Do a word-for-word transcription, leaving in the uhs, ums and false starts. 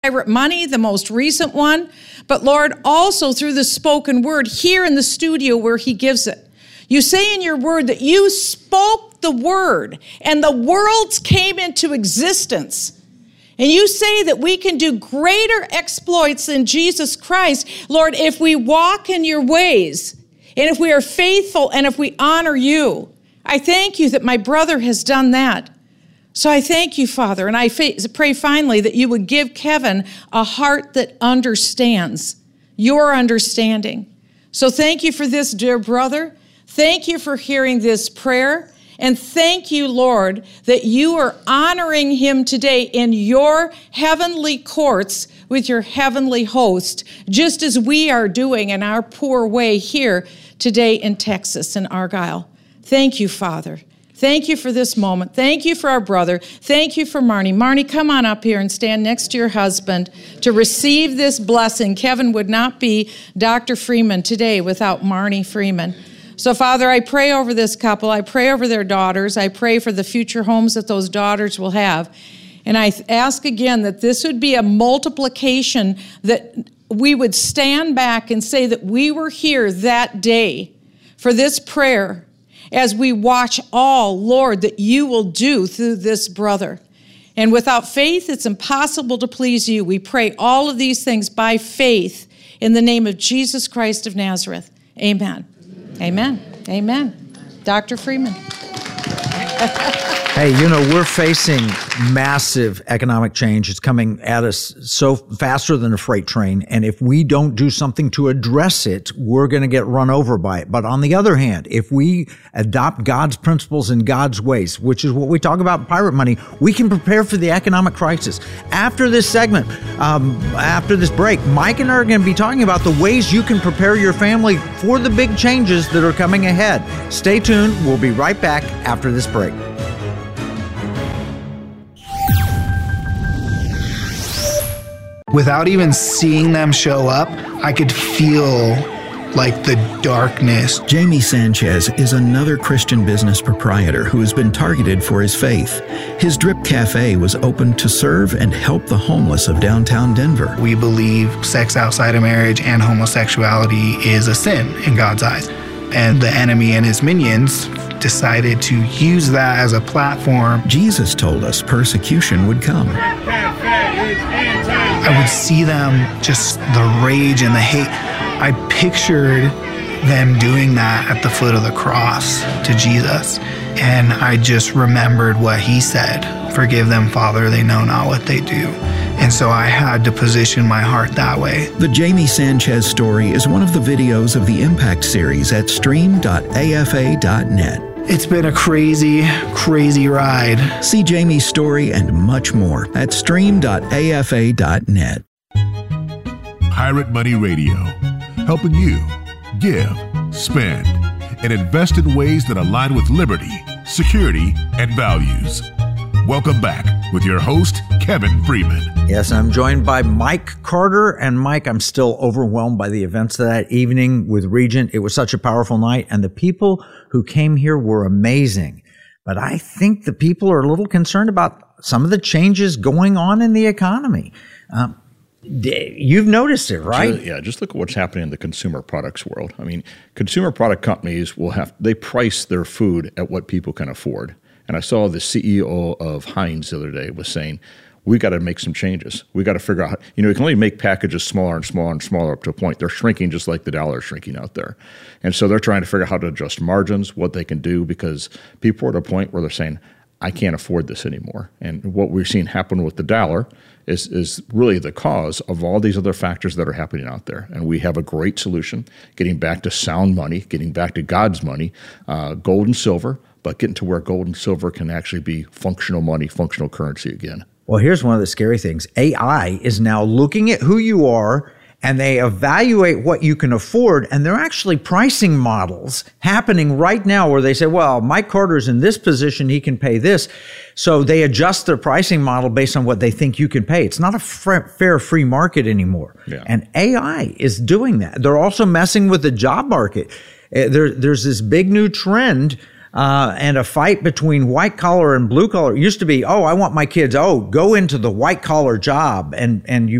Pirate Money, the most recent one, but Lord, also through the spoken word here in the studio where he gives it. You say in your word that you spoke the word and the worlds came into existence. And you say that we can do greater exploits than Jesus Christ, Lord, if we walk in your ways and if we are faithful and if we honor you. I thank you that my brother has done that. So I thank you, Father, and I pray finally that you would give Kevin a heart that understands your understanding. So thank you for this, dear brother. Thank you for hearing this prayer. And thank you, Lord, that you are honoring him today in your heavenly courts with your heavenly host, just as we are doing in our poor way here today in Texas and Argyle. Thank you, Father. Thank you for this moment. Thank you for our brother. Thank you for Marnie. Marnie, come on up here and stand next to your husband to receive this blessing. Kevin would not be Doctor Freeman today without Marnie Freeman. So, Father, I pray over this couple. I pray over their daughters. I pray for the future homes that those daughters will have. And I ask again that this would be a multiplication, that we would stand back and say that we were here that day for this prayer as we watch all, Lord, that you will do through this brother. And without faith, it's impossible to please you. We pray all of these things by faith in the name of Jesus Christ of Nazareth. Amen. Amen. Amen. Doctor Freeman. Hey, you know, we're facing massive economic change. It's coming at us so faster than a freight train. And if we don't do something to address it, we're going to get run over by it. But on the other hand, if we adopt God's principles and God's ways, which is what we talk about in Pirate Money, we can prepare for the economic crisis. After this segment, um, after this break, Mike and I are going to be talking about the ways you can prepare your family for the big changes that are coming ahead. Stay tuned. We'll be right back after this break. Without even seeing them show up, I could feel like the darkness. Jamie Sanchez is another Christian business proprietor who has been targeted for his faith. His Drip Cafe was opened to serve and help the homeless of downtown Denver. We believe sex outside of marriage and homosexuality is a sin in God's eyes. And the enemy and his minions decided to use that as a platform. Jesus told us persecution would come. I would see them, just the rage and the hate. I pictured them doing that at the foot of the cross to Jesus. And I just remembered what he said, "Forgive them, Father, they know not what they do." And so I had to position my heart that way. The Jamie Sanchez story is one of the videos of the Impact series at stream dot a f a dot net. It's been a crazy, crazy ride. See Jamie's story and much more at stream dot a f a dot net. Pirate Money Radio, helping you give, spend, and invest in ways that align with liberty, security, and values. Welcome back with your host, Kevin Freeman. Yes, I'm joined by Mike Carter. And Mike, I'm still overwhelmed by the events of that evening with Regent. It was such a powerful night, and the people who came here were amazing. But I think the people are a little concerned about some of the changes going on in the economy. Um, you've noticed it, right? Just, yeah, just look at what's happening in the consumer products world. I mean, consumer product companies will have, they price their food at what people can afford. And I saw the C E O of Heinz the other day was saying, we got to make some changes. We got to figure out, how, you know, you can only make packages smaller and smaller and smaller up to a point. They're shrinking just like the dollar is shrinking out there. And so they're trying to figure out how to adjust margins, what they can do, because people are at a point where they're saying, I can't afford this anymore. And what we're seeing happen with the dollar is, is really the cause of all these other factors that are happening out there. And we have a great solution, getting back to sound money, getting back to God's money, uh, gold and silver, but getting to where gold and silver can actually be functional money, functional currency again. Well, here's one of the scary things. A I is now looking at who you are, and they evaluate what you can afford, and they're actually pricing models happening right now where they say, well, Mike Carter's in this position, he can pay this. So they adjust their pricing model based on what they think you can pay. It's not a fair free market anymore. Yeah. And A I is doing that. They're also messing with the job market. There, there's this big new trend Uh, and a fight between white collar and blue collar. It used to be, oh, I want my kids, oh, go into the white collar job and, and you